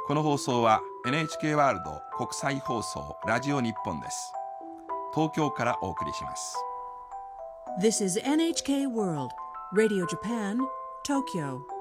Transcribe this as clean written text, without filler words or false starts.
この放送は NHK ワールド国際放送ラジオ日本です。東京からお送りします。 This is NHK World Radio Japan, Tokyo.